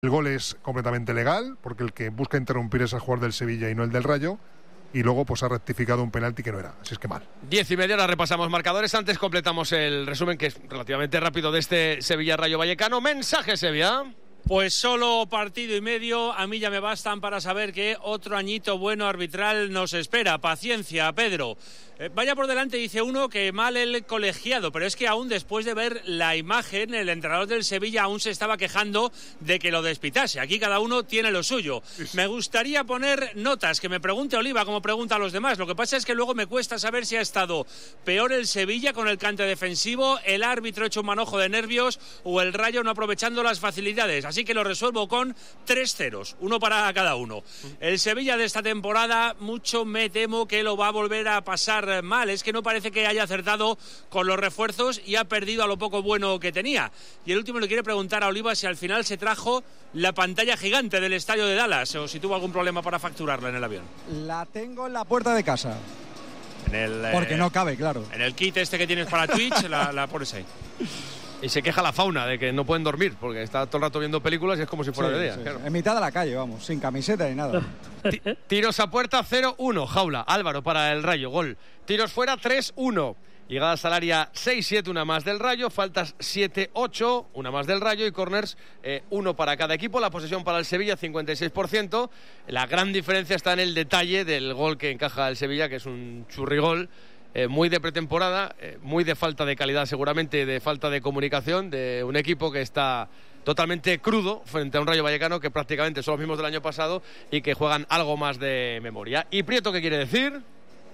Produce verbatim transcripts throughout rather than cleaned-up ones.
El gol es completamente legal, porque el que busca interrumpir es el jugador del Sevilla y no el del Rayo. Y luego pues ha rectificado un penalti que no era, así es que mal. Diez y media, ahora repasamos marcadores. Antes completamos el resumen, que es relativamente rápido, de este Sevilla-Rayo Vallecano. Mensaje, Sevilla. Pues solo partido y medio, a mí ya me bastan para saber que otro añito bueno arbitral nos espera. Paciencia, Pedro. Eh, vaya por delante, dice uno, que mal el colegiado, pero es que aún después de ver la imagen, el entrenador del Sevilla aún se estaba quejando de que lo despitase. Aquí cada uno tiene lo suyo. Me gustaría poner notas, que me pregunte Oliva como pregunta a los demás. Lo que pasa es que luego me cuesta saber si ha estado peor el Sevilla con el cante defensivo, el árbitro hecho un manojo de nervios o el Rayo no aprovechando las facilidades. Así que lo resuelvo con tres ceros, uno para cada uno. El Sevilla de esta temporada, mucho me temo que lo va a volver a pasar mal. Es que no parece que haya acertado con los refuerzos y ha perdido a lo poco bueno que tenía. Y el último le quiere preguntar a Oliva si al final se trajo la pantalla gigante del estadio de Dallas o si tuvo algún problema para facturarla en el avión. La tengo en la puerta de casa. En el, Porque eh, no cabe, claro. En el kit este que tienes para Twitch, la, la pones ahí. Y se queja la fauna de que no pueden dormir, porque está todo el rato viendo películas y es como si fuera Sí, de día. sí, Claro. En mitad de la calle, vamos, sin camiseta ni nada. Tiros a puerta cero uno, Jaula, Álvaro para el Rayo, gol. Tiros fuera tres uno. Llegadas al área seis siete, una más del Rayo, faltas siete ocho, una más del Rayo y corners eh, uno para cada equipo. La posesión para el Sevilla, cincuenta y seis por ciento. La gran diferencia está en el detalle del gol que encaja el Sevilla, que es un churrigol. Eh, muy de pretemporada, eh, muy de falta de calidad seguramente, de falta de comunicación, de un equipo que está totalmente crudo frente a un Rayo Vallecano que prácticamente son los mismos del año pasado y que juegan algo más de memoria. ¿Y Prieto qué quiere decir?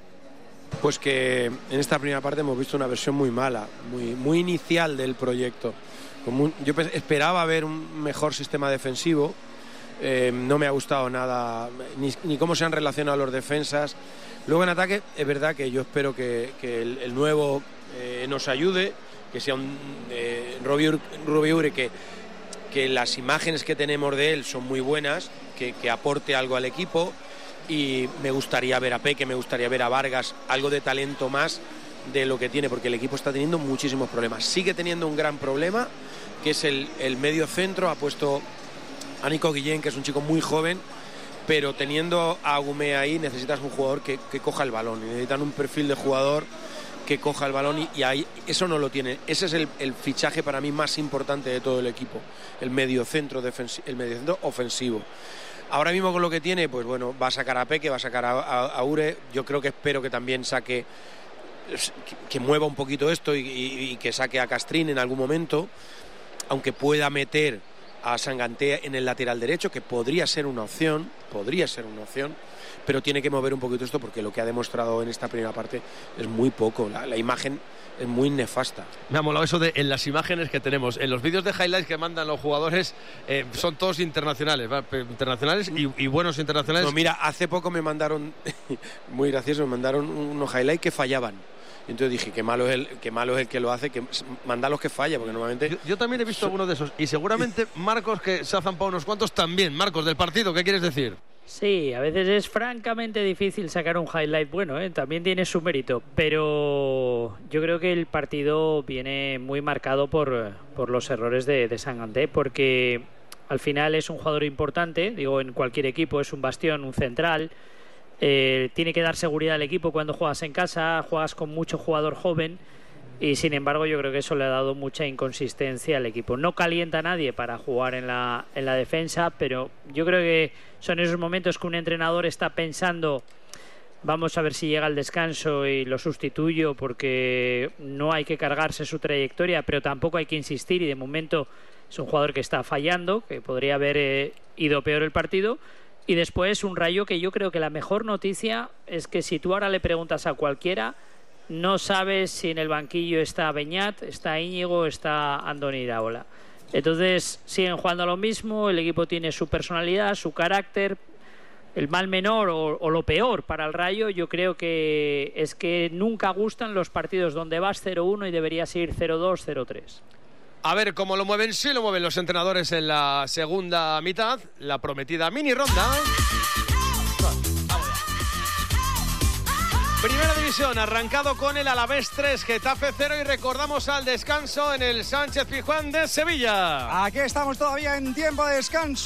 Pues que en esta primera parte hemos visto una versión muy mala, muy, muy inicial del proyecto. Como yo esperaba ver un mejor sistema defensivo, eh, no me ha gustado nada, ni, ni cómo se han relacionado los defensas. Luego en ataque es verdad que yo espero que, que el, el nuevo eh, nos ayude, que sea un eh, Robiure que, que las imágenes que tenemos de él son muy buenas, que, que aporte algo al equipo, y me gustaría ver a Peque, me gustaría ver a Vargas, algo de talento más de lo que tiene, porque el equipo está teniendo muchísimos problemas. Sigue teniendo un gran problema, que es el, el medio centro. Ha puesto a Nico Guillén, que es un chico muy joven, pero teniendo a Agumé ahí necesitas un jugador que, que coja el balón, y necesitan un perfil de jugador que coja el balón y, y ahí eso no lo tiene. Ese es el, el fichaje para mí más importante de todo el equipo, el mediocentro defensi- el mediocentro ofensivo. Ahora mismo con lo que tiene, pues bueno, va a sacar a Peque, va a sacar a, a, a Ure. Yo creo que espero que también saque, que, que mueva un poquito esto y, y, y que saque a Castrín en algún momento, aunque pueda meter a Sanganté en el lateral derecho, que podría ser una opción, podría ser una opción, pero tiene que mover un poquito esto porque lo que ha demostrado en esta primera parte es muy poco. La, la imagen es muy nefasta. Me ha molado eso de en las imágenes que tenemos, en los vídeos de highlights que mandan los jugadores, eh, son todos internacionales, ¿va? internacionales y, y buenos internacionales. No, mira, hace poco me mandaron, muy gracioso, me mandaron unos highlights que fallaban. Y entonces dije, qué malo es el, qué malo es el que lo hace, que manda los que falla, porque normalmente... Yo, yo también he visto so... algunos de esos, y seguramente Marcos, que se ha zampado unos cuantos también. Marcos, del partido, ¿qué quieres decir? Sí, a veces es francamente difícil sacar un highlight bueno, ¿eh? También tiene su mérito, pero yo creo que el partido viene muy marcado por, por los errores de, de Sanganté, porque al final es un jugador importante, digo, en cualquier equipo es un bastión, un central. Eh, tiene que dar seguridad al equipo cuando juegas en casa, juegas con mucho jugador joven y sin embargo yo creo que eso le ha dado mucha inconsistencia al equipo. No calienta a nadie para jugar en la, en la defensa, pero yo creo que son esos momentos que un entrenador está pensando, vamos a ver si llega el descanso y lo sustituyo, porque no hay que cargarse su trayectoria, pero tampoco hay que insistir, y de momento es un jugador que está fallando, que podría haber eh, ido peor el partido. Y después un Rayo que yo creo que la mejor noticia es que si tú ahora le preguntas a cualquiera, no sabes si en el banquillo está Beñat, está Íñigo, está Andoni Iraola. Entonces siguen jugando a lo mismo, el equipo tiene su personalidad, su carácter. El mal menor o, o lo peor para el Rayo yo creo que es que nunca gustan los partidos donde vas cero uno y deberías ir cero dos, cero tres. A ver cómo lo mueven, sí lo mueven los entrenadores en la segunda mitad, la prometida mini ronda. Primera división, arrancado con el Alavés tres, Getafe cero y recordamos al descanso en el Sánchez Pizjuán de Sevilla. Aquí estamos todavía en tiempo de descanso.